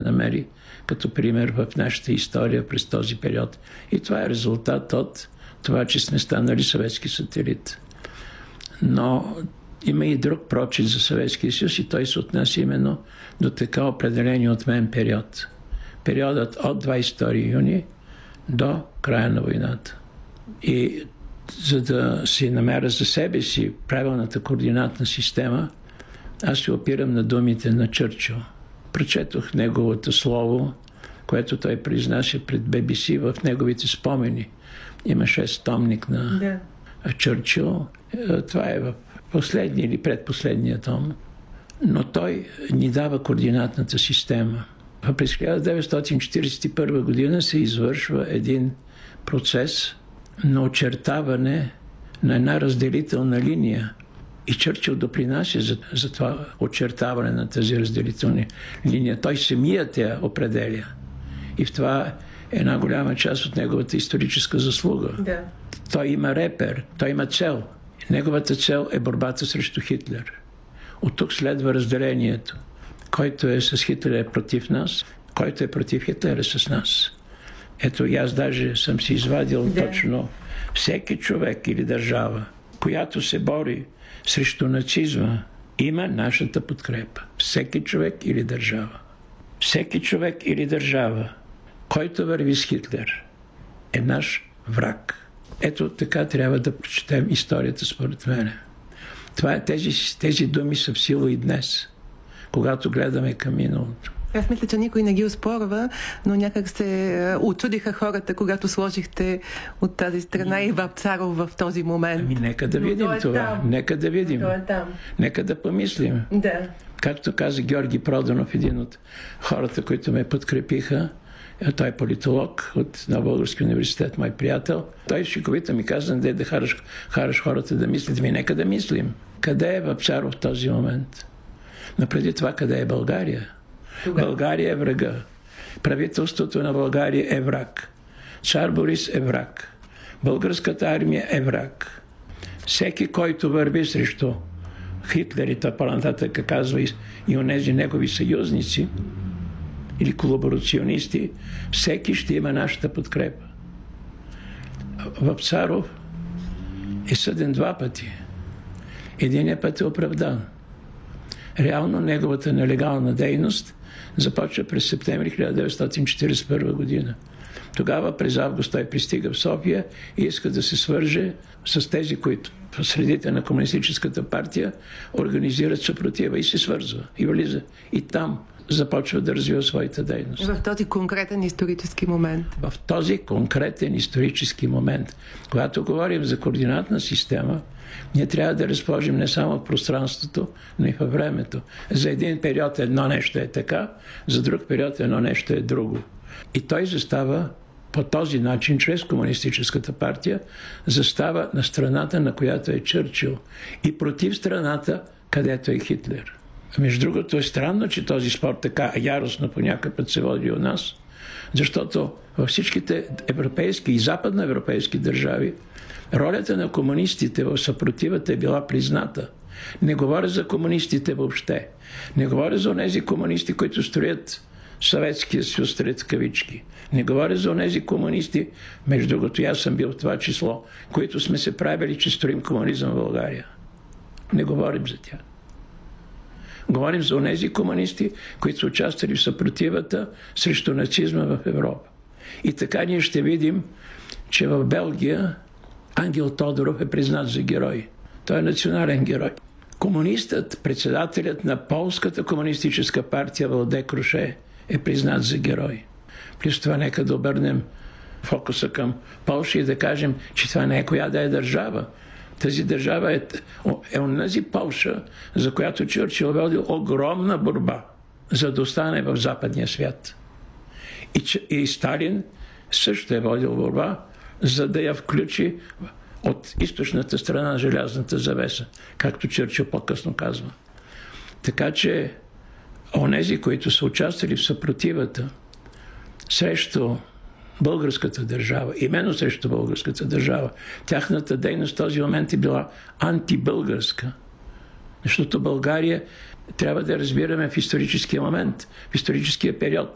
намери като пример в нашата история през този период. И това е резултат от това, че сме станали съветски сателит. Но има и друг прочит за Съветския съюз и той се отнася именно до така определени от мен период. Периодът от 22 юни до края на войната. И за да си намеря за себе си правилната координатна система, аз се опирам на думите на Чърчил. Прочетох неговото слово, което той произнася пред BBC в неговите спомени. Има 6-томник на Чърчил. Това е в последния или предпоследния том. Но той ни дава координатната система. През 1941 година се извършва един процес на очертаване на една разделителна линия. И Чърчил допринася за това очертаване на тази разделителна линия. Той самият я определя. И в това е една голяма част от неговата историческа заслуга. Да. Той има репер, той има цел. Неговата цел е борбата срещу Хитлер. От тук следва разделението. Който е с Хитлер е против нас, който е против Хитлер е с нас. Ето и аз даже съм си извадил точно всеки човек или държава, която се бори срещу нацизма, има нашата подкрепа. Всеки човек или държава. Всеки човек или държава, който върви с Хитлер, е наш враг. Ето така трябва да прочетем историята според мен. Тези думи са в сила и днес, когато гледаме към миналото. Аз мисля, че никой не ги оспорва, но някак се очудиха хората, когато сложихте от тази страна и Вапцаров в този момент. Ами нека да видим това. Там. Нека да видим. Нека да помислим. Да. Както каза Георги Проданов, един от хората, които ме подкрепиха, той е политолог на Българския университет, мой приятел. Той шиковито ми каза, да хараш хората да мислят. Нека да мислим. Къде е Вапцаров в този момент? Но преди това, къде е България? България е врага. Правителството на България е враг. Цар Борис е враг. Българската армия е враг. Всеки, който върви срещу Хитлер и по-нататък казва и онези негови съюзници или колаборационисти, всеки ще има нашата подкрепа. Вапцаров е съден 2 пъти. Единият път е оправдан. Реално неговата нелегална дейност започва през септември 1941 година. Тогава през август той пристига в София и иска да се свърже с тези, които в средите на Комунистическата партия организират съпротива и се свързва. И влиза. И там започва да развива своята дейност. В този конкретен исторически момент. В този конкретен исторически момент. Когато говорим за координатна система, ние трябва да разположим не само в пространството, но и във времето. За един период едно нещо е така, за друг период едно нещо е друго. И той застава по този начин, чрез Комунистическата партия, застава на страната, на която е Чърчил, и против страната, където е Хитлер. Между другото е странно, че този спор така яростно по някакъв път се води у нас, защото във всичките европейски и западноевропейски държави ролята на комунистите в съпротивата е била призната. Не говоря за комунистите въобще. Не говоря за онези комунисти, които строят Съветския съюз, сред кавички. Не говоря за онези комунисти, между другото, аз съм бил в това число, които сме се правили, че строим комунизъм в България. Не говорим за тях. Говорим за онези комунисти, които са участвали в съпротивата срещу нацизма в Европа. И така ние ще видим, че в Белгия Ангел Тодоров е признат за герой. Той е национален герой. Комунистът, председателят на Полската комунистическа партия Владе Круше е признат за герой. Плюс това нека да обърнем фокуса към Полша и да кажем, че това не е коя да е държава. Тази държава е онази Полша, за която Чърчил водил огромна борба, за да остане в западния свят. И Сталин също е водил борба, за да я включи от източната страна на желязната завеса, както Чърчил по-късно казва. Така че онези, които са участвали в съпротивата срещу българската държава, именно срещу българската държава, тяхната дейност в този момент е била антибългарска. Защото България трябва да разбираме в историческия момент, в историческия период.